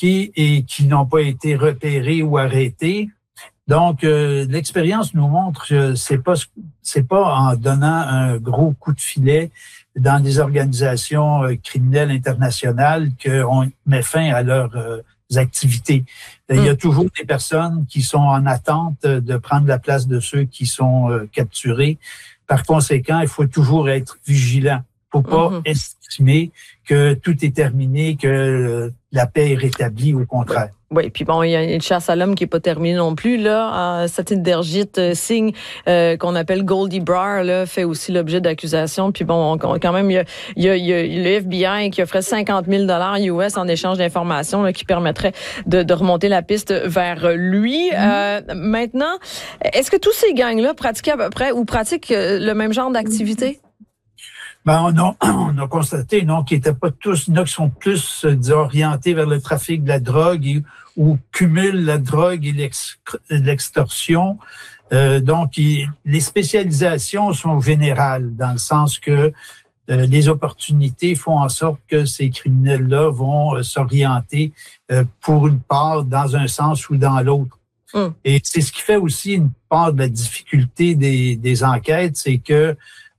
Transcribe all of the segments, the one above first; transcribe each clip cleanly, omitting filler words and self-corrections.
impliqués et qui n'ont pas été repérés ou arrêtés. Donc, l'expérience nous montre que c'est pas en donnant un gros coup de filet dans des organisations criminelles internationales qu'on met fin à leurs activités. Il y a toujours des personnes qui sont en attente de prendre la place de ceux qui sont capturés. Par conséquent, il faut toujours être vigilant. Il ne faut pas estimer que tout est terminé, que la paix est rétablie, au contraire. Oui, puis bon, il y a une chasse à l'homme qui n'est pas terminée non plus. Là, Satinderjit Singh, qu'on appelle Goldie Brar, là, fait aussi l'objet d'accusations. Puis bon, quand même, il y a le FBI qui offrait 50 000 $ US en échange d'informations là, qui permettrait de remonter la piste vers lui. Maintenant, est-ce que tous ces gangs-là pratiquent à peu près ou pratiquent le même genre d'activité? Ben, on a constaté qu'ils n'étaient pas tous, il y en a qui sont plus orientés vers le trafic de la drogue ou cumulent la drogue et l'extorsion. Donc, les spécialisations sont générales dans le sens que les opportunités font en sorte que ces criminels-là vont s'orienter pour une part dans un sens ou dans l'autre. Et c'est ce qui fait aussi une part de la difficulté des enquêtes, c'est que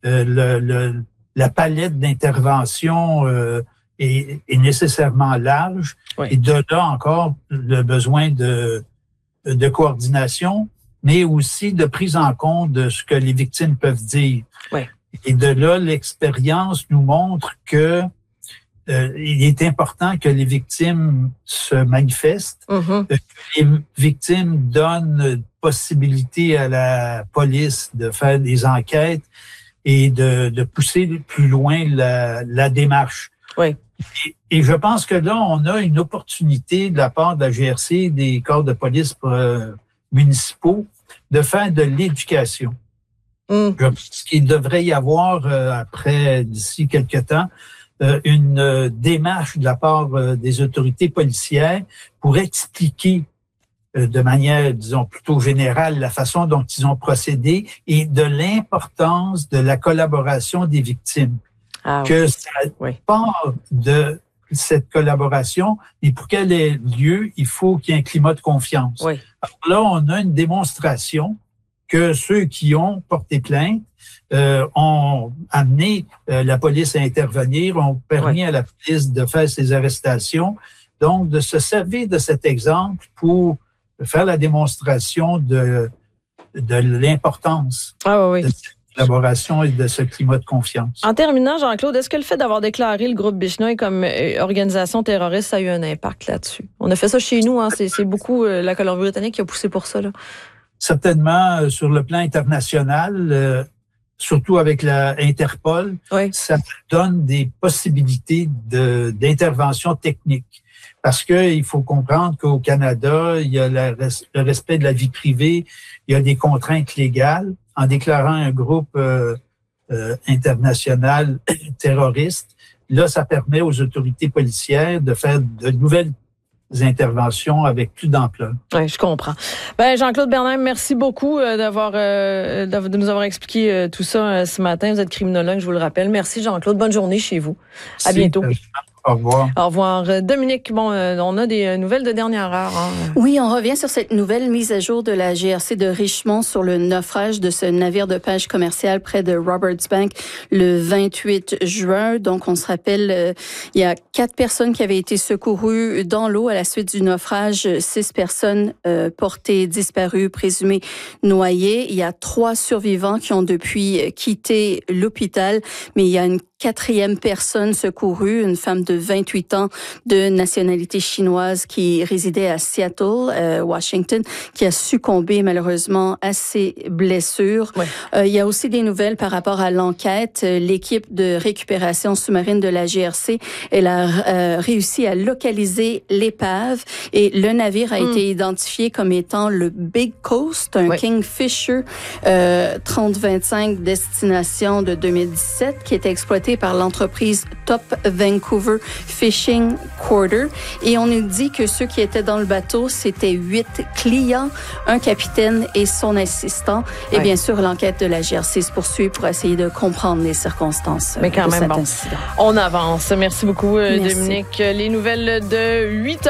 la palette d'intervention est nécessairement large. Oui. Et de là encore le besoin de coordination, mais aussi de prise en compte de ce que les victimes peuvent dire. Oui. Et de là, l'expérience nous montre que il est important que les victimes se manifestent, que les victimes donnent possibilité à la police de faire des enquêtes et de pousser plus loin la démarche. Oui. Et je pense que là, on a une opportunité de la part de la GRC, des corps de police municipaux, de faire de l'éducation. Je pense qu'il devrait y avoir, d'ici quelques temps, une démarche de la part des autorités policières pour expliquer de manière, disons, plutôt générale, la façon dont ils ont procédé et de l'importance de la collaboration des victimes. Que ça part de cette collaboration, et pour qu'elle ait lieu, il faut qu'il y ait un climat de confiance. Oui. Alors là, on a une démonstration que ceux qui ont porté plainte ont amené la police à intervenir, ont permis à la police de faire ses arrestations. Donc, de se servir de cet exemple pour faire la démonstration de l'importance de cette collaboration et de ce climat de confiance. En terminant, Jean-Claude, est-ce que le fait d'avoir déclaré le groupe Bishnoi comme organisation terroriste, ça a eu un impact là-dessus? On a fait ça chez nous, c'est beaucoup la Colombie-Britannique qui a poussé pour ça, là. Certainement, sur le plan international, surtout avec la Interpol, ça donne des possibilités d'intervention technique. Parce que il faut comprendre qu'au Canada, il y a le respect de la vie privée, il y a des contraintes légales. En déclarant un groupe international terroriste, là, ça permet aux autorités policières de faire de nouvelles interventions avec plus d'ampleur. Oui, je comprends. Ben, Jean-Claude Bernheim, merci beaucoup de nous avoir expliqué tout ça ce matin. Vous êtes criminologue, je vous le rappelle. Merci, Jean-Claude. Bonne journée chez vous. Merci, à bientôt. Au revoir. Au revoir. Dominique, on a des nouvelles de dernière heure. Oui, on revient sur cette nouvelle mise à jour de la GRC de Richmond sur le naufrage de ce navire de pêche commercial près de Roberts Bank le 28 juin. Donc, on se rappelle, il y a 4 personnes qui avaient été secourues dans l'eau à la suite du naufrage. 6 personnes portées disparues, présumées noyées. Il y a 3 survivants qui ont depuis quitté l'hôpital, mais il y a une 4e personne secourue, une femme de 28 ans de nationalité chinoise qui résidait à Seattle, Washington, qui a succombé malheureusement à ses blessures. Il y a aussi des nouvelles par rapport à l'enquête. L'équipe de récupération sous-marine de la GRC, elle a réussi à localiser l'épave et le navire a été identifié comme étant le Big Coast, un Kingfisher 3025 destination de 2017 qui était exploité par l'entreprise Top Vancouver Fishing Quarter. Et on nous dit que ceux qui étaient dans le bateau, c'était 8 clients, un capitaine et son assistant. Et bien sûr, l'enquête de la GRC se poursuit pour essayer de comprendre les circonstances. Mais quand même, incident. On avance. Merci beaucoup, Dominique. Les nouvelles de 8h.